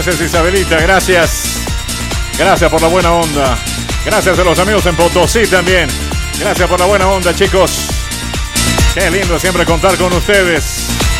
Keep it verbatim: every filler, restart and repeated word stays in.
Gracias, Isabelita, gracias. Gracias por la buena onda. Gracias a los amigos en Potosí también. Gracias por la buena onda, chicos. Qué lindo siempre contar con ustedes.